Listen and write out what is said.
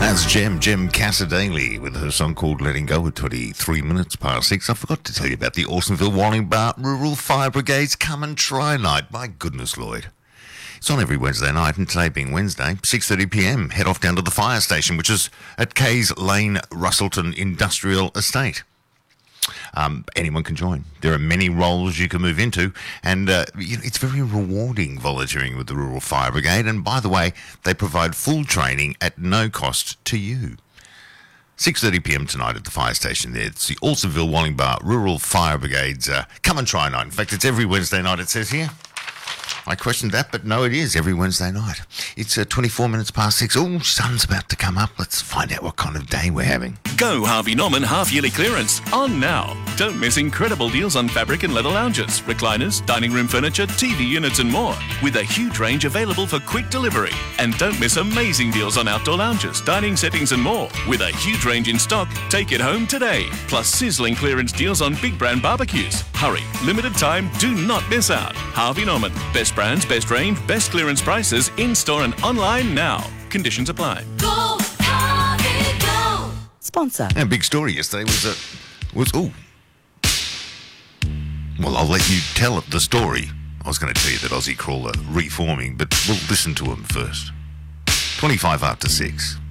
That's Jem Casadale with her song called Letting Go at 23 minutes past 6. I forgot to tell you about the Alstonville Wallingbah Rural Fire Brigade's Come and Try Night. My goodness, Lloyd. It's on every Wednesday night, and today being Wednesday, 6:30pm, head off down to the fire station, which is at Kays Lane, Russellton Industrial Estate. Anyone can join. There are many roles you can move into, and it's very rewarding volunteering with the Rural Fire Brigade. And by the way, they provide full training at no cost to you. 6:30pm tonight at the fire station there. It's the Alstonville Wallingbah Rural Fire Brigade's Come and Try Night. In fact, it's every Wednesday night, it says here. I questioned that, but no, it is every Wednesday night. It's 24 minutes past 6. Oh, sun's about to come up. Let's find out what kind of day we're having. Go Harvey Norman half-yearly clearance on now. Don't miss incredible deals on fabric and leather lounges, recliners, dining room furniture, TV units and more, with a huge range available for quick delivery. And don't miss amazing deals on outdoor lounges, dining settings and more, with a huge range in stock. Take it home today. Plus sizzling clearance deals on big brand barbecues. Hurry, limited time, do not miss out. Harvey Norman, best brands, best range, best clearance prices, in-store and online now. Conditions apply. Go, Harvey, go! Sponsor. And a big story yesterday was well, I'll let you tell it, the story. I was going to tell you that Aussie Crawler reforming, but we'll listen to him first. 25 after 6.